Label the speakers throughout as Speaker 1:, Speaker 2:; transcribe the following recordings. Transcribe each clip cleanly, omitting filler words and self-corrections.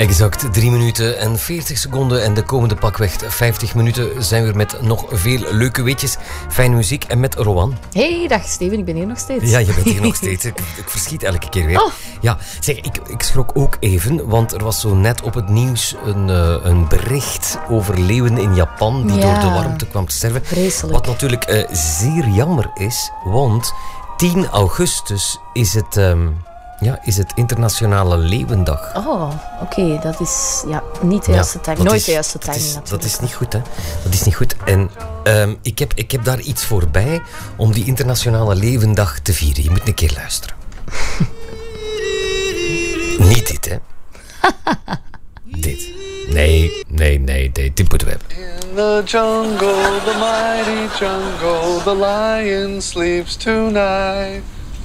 Speaker 1: Exact 3 minuten en 40 seconden en de komende pakweg 50 minuten zijn we met nog veel leuke weetjes, fijne muziek en met Rowan.
Speaker 2: Hey, dag Steven, ik ben hier nog steeds.
Speaker 1: Ja, je bent hier nog steeds. Ik verschiet elke keer weer.
Speaker 2: Oh.
Speaker 1: Ja, zeg, ik schrok ook even, want er was zo net op het nieuws een bericht over leeuwen in Japan die door de warmte kwam te sterven.
Speaker 2: Vreselijk.
Speaker 1: Wat natuurlijk zeer jammer is, want 10 augustus is het Internationale Leeuwendag.
Speaker 2: Oh, oké, dat is niet de juiste timing. Nooit de juiste timing natuurlijk.
Speaker 1: Dat is niet goed, hè. Dat is niet goed. En ik heb daar iets voorbij om die Internationale Leeuwendag te vieren. Je moet een keer luisteren. Niet dit, hè. Dit. Nee, dit moeten we hebben.
Speaker 3: In the jungle, the mighty jungle, the lion sleeps tonight.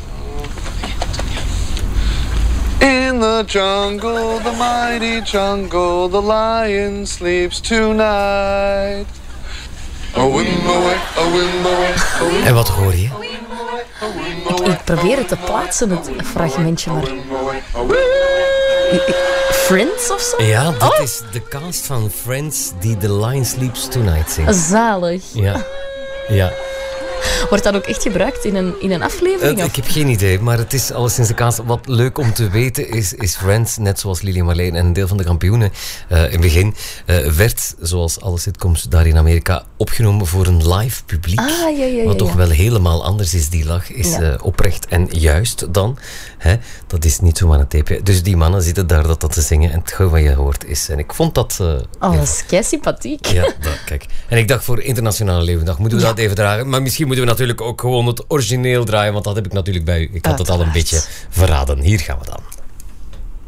Speaker 3: In the jungle, the mighty jungle, the lion sleeps tonight.
Speaker 1: En wat hoor je?
Speaker 2: Ik probeer het te plaatsen, het fragmentje, maar... Friends of zo?
Speaker 1: Ja, dit is de cast van Friends die The Lion Sleeps Tonight zingt.
Speaker 2: Zalig.
Speaker 1: Ja.
Speaker 2: Wordt dat ook echt gebruikt in een aflevering?
Speaker 1: Ik heb geen idee, maar het is alleszins de kaas. Wat leuk om te weten is Friends, net zoals Lily Marleen en een deel van de kampioenen in het begin, werd, zoals alle sitcoms daar in Amerika, opgenomen voor een live publiek. Wat toch wel helemaal anders is. Die lach is oprecht en juist dan. Hè? Dat is niet zomaar een tape. Dus die mannen zitten daar dat te zingen en het geluid wat je hoort is. En ik vond dat...
Speaker 2: dat is kei sympathiek.
Speaker 1: Ja, kijk. En ik dacht voor Internationale Leeuwendag moeten we dat even dragen. Maar misschien moeten we natuurlijk ook gewoon het origineel draaien, want dat heb ik natuurlijk bij u. Ik had het al een beetje verraden. Hier gaan we dan.